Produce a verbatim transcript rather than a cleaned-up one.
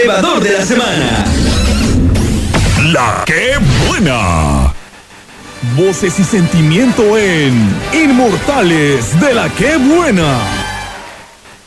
elevador de la semana. La que buena. Voces y sentimiento en Inmortales de la que buena.